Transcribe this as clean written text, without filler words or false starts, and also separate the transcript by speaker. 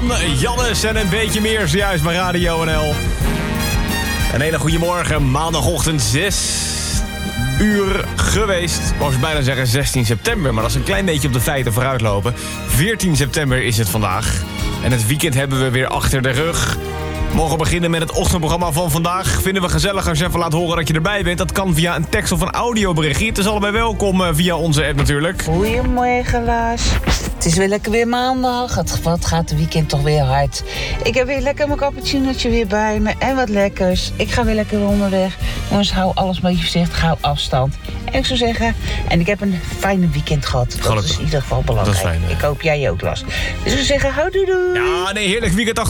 Speaker 1: van Jannes en een beetje meer zojuist bij Radio NL. Een hele goede morgen, maandagochtend 6 uur geweest. Ik wou bijna zeggen 16 september, maar dat is een klein beetje op de feiten vooruitlopen. 14 september is het vandaag. En het weekend hebben we weer achter de rug. We mogen beginnen met het ochtendprogramma van vandaag. Vinden we gezellig als je even laat horen dat je erbij bent. Dat kan via een tekst of een audioberichtje. Het is allebei welkom via onze app natuurlijk.
Speaker 2: Goedemorgen, Lars. Het is weer lekker weer maandag. Wat gaat de weekend toch weer hard. Ik heb weer lekker mijn cappuccinootje weer bij me. En wat lekkers. Ik ga weer lekker onderweg. Jongens, hou alles een beetje voorzichtig. Hou afstand. En ik zou zeggen... En ik heb een fijne weekend gehad. Dat is in ieder geval belangrijk.
Speaker 1: Dat is fijn,
Speaker 2: ik hoop jij ook, Lars. Dus ik zou zeggen, hou doei doei.
Speaker 1: Ja, nee, heerlijk weekend achter